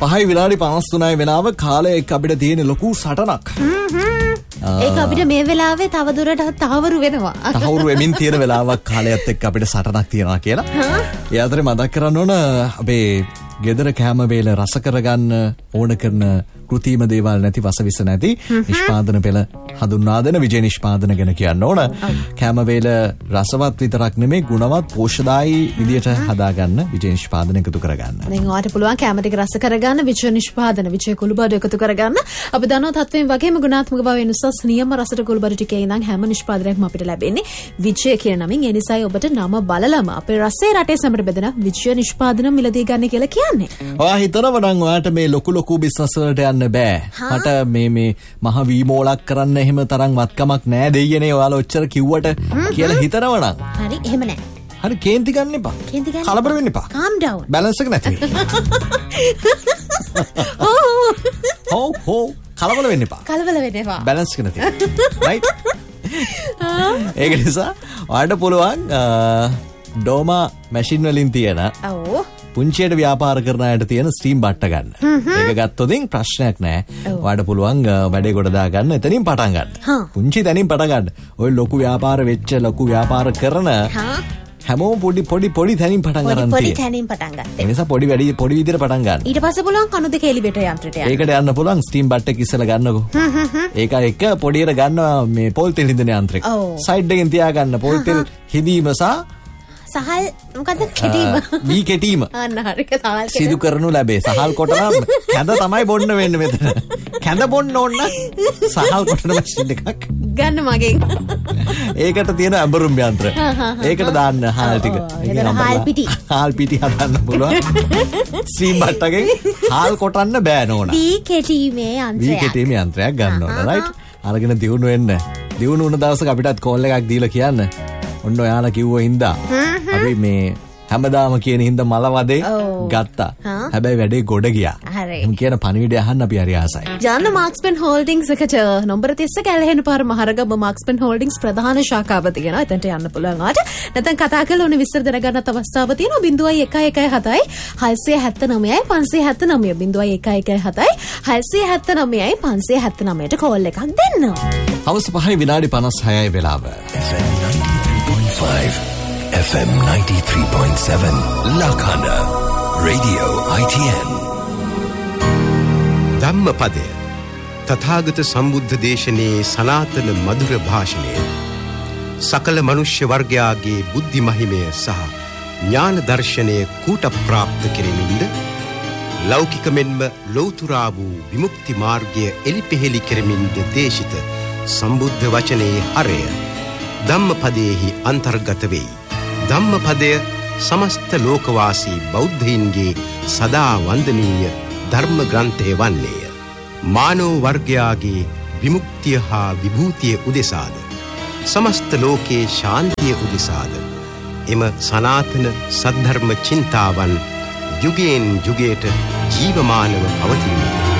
5 විනාඩි 53 වෙලාව කාලය එක්ක අපිට තියෙන ලොකු සටනක්. ඒක අපිට මේ වෙලාවේ තව දුරටත් තහවුරු වෙනවා. තහවුරු වෙමින් තියෙන වෙලාවක් කාලයත් එක්ක අපිට සටනක් තියනවා කියලා. ඒ අතරේ මතක් කරන්න ඕන අපේ ගෙදර කැම වේල රස කරගන්න ඕන කරන කෘතිම දේවල් නැති වසවිස නැති නිෂ්පාදන පෙළ හඳුන්වා දෙන විජේ නිෂ්පාදන ගැන කියන්න ඕන. කැම වේල රසවත් විතරක් නෙමෙයි ගුණවත් පෝෂ්‍යදායී විදියට හදාගන්න විජේ නිෂ්පාදන එකතු කරගන්න. දැන් ඔයාලට පුළුවන් කැම ටික රස කරගන්න විජේ නිෂ්පාදන විජේ කුළුබඩු එකතු කරගන්න. අපි දන්නවා තත්වයෙන් වගේම ගුණාත්මක බවෙන් උසස් නියම රසට කුළුබඩු ටිකේ ඉඳන් හැම නිෂ්පාදනයක්ම අපිට ලැබෙන්නේ විජේ කියන නමින්. ඒ නිසායි ඔබට නම බලලම අපේ රසයේ රටේ සමට බෙදෙන විජේ නිෂ්පාදන මිලදී ගන්න කියලා කියන්නේ. ඔයා හිතනවා නම් ඔයාට මේ ලොකු බිස්නස් වලට යන්න බෑ. මට මේ මහ වීමෝලක් කරන්න එහෙම තරම් වත්කමක් නෑ දෙයියනේ ඔයාලා ඔච්චර කිව්වට කියලා හිතනවා නම්. හරි එහෙම නෑ. හරි කේන්ති ගන්න එපා. කලබල වෙන්න එපා. calm down. බැලන්ස් එක නැති. හෝ කලබල වෙන්න එපා. කලබල වෙන්න එපා. බැලන්ස් එක නැති. right? ඒක නිසා ඔයාලට පුළුවන් ඩෝමා මැෂින් වලින් තියෙන පුංචියට ව්‍යාපාර කරන අයට තියෙන ස්ටීම් බට්ට ගන්න. ඒක ගත්තොතින් ප්‍රශ්නයක් නෑ. ඔයාලට පුළුවන් වැඩේ ගොඩ දා ගන්න එතනින් පටන් ගන්න. පුංචි තැනින් පටන් ගන්න. ඔය ලොකු ව්‍යාපාර වෙච්ච ලොකු ව්‍යාපාර කරන හැමෝම පොඩි තැනින් පටන් ගන්න. පොඩි තැනින් පටන් ගන්න. ඒ නිසා පොඩි විදිහට පටන් ගන්න. ඊට පස්සේ පුළුවන් කණු දෙක එලිවේටර් යන්ත්‍රයට යන්න. ඒකට යන්න පුළුවන් ස්ටීම් බට් එක ඉස්සලා ගන්නකො. ඒක එක පොඩියට ගන්න මේ පොල් තෙල් හිඳින යන්ත්‍රෙක. සයිඩ් එකෙන් තියා ගන්න පොල් තෙල් හිඳීම සහල් මොකද කෙටීම වී කෙටීම අන්න හරියට සහල් සිදු කරනු ලැබේ. සහල් කොටනම් කැඳ තමයි බොන්න වෙන්නේ මෙතන. කැඳ බොන්න ඕන සහල් කොටන මැෂින් එකක් ගන්න මගෙන්. ඒකට තියෙන ඇඹරුම් යන්ත්‍ර. ඒකට දාන්න හාල් ටික. හාල් පිටි හදන්න පුළුවන්. ස්ටීම් බට් එකෙන් හාල් කොටන්න බෑ නෝනා. වී කෙටීමේ යන්ත්‍රයක් ගන්න ඕන. රයිට්. අරගෙන දියුණු වෙන්න. දියුණු වුණ දවසක අපිටත් කෝල් එකක් දීලා කියන්න. ඔන්න ඔයාලා කිව්ව හින්දා අපි මේ හැමදාම කියන හින්දා මල වදේ ගත්තා. හැබැයි වැඩේ ගොඩ ගියා. මම කියන පණිවිඩය අහන්න අපි හරි ආසයි. යන්න මාක්ස්පෙන් හෝල්ඩින්ග්ස් එකට නම්බර 30 කැලහෙන පාර මහරගම මාක්ස්පෙන් හෝල්ඩින්ග්ස් ප්‍රධාන ශාඛාව තියෙනවා. එතනට යන්න පුළුවන් වාට. නැත්නම් කතා කරලා ඕනේ විස්තර දැනගන්නත් අවස්ථාව තියෙනවා. 0117 679 579 0117 679 579ට කෝල් එකක් දෙන්න. හවස 5 විනාඩි 56 වෙලාව. FM 93.7 Lakana Radio ITN ධම්මපදය තථාගත සම්බුද්ධ දේශනේ සනාතන මధుර භාෂණය සකල මනුෂ්‍ය වර්ගයාගේ බුද්ධි මහිමය සහ ඥාන දර්ශනය කූට ප්‍රාප්ත කෙරෙමින්ද ලෞකික මෙන්ම ලෞතුරා වූ විමුක්ති මාර්ගය එලිපෙහෙලි කෙරෙමින්ද දේශිත සම්බුද්ධ වචනේ හරය ධම්මපදයේහි අන්තර්ගත වෙයි. ධම්මපදය සමස්ත ලෝකවාසී බෞද්ධයින්ගේ සදා වන්දනීය ධර්ම ග්‍රන්ථය වන්නේය. මානව වර්ගයාගේ විමුක්තිය හා විභූතිය උදෙසාද සමස්ත ලෝකේ ශාන්තිය උදෙසාද එම සනාතන සද්ධර්ම චින්තාවන් යුගයෙන් යුගයට ජීවමානව පවතින